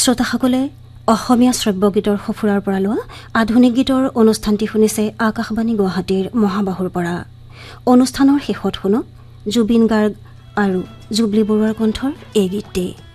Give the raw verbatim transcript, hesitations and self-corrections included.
শ্ৰোতাসকলে অসমীয়া শ্ৰব্য গীতৰ সফুৰাৰ পৰা লোৱা আধুনিক গীতৰ অনুষ্ঠানটি শুনিছে আকাশবাণী গুৱাহাটীৰ মহাবাহুৰ পৰা। অনুষ্ঠানৰ শেষত শুনক জুবিন গাৰ্গ আৰু জুবলি বৰুৱাৰ কণ্ঠৰ এই গীতটি।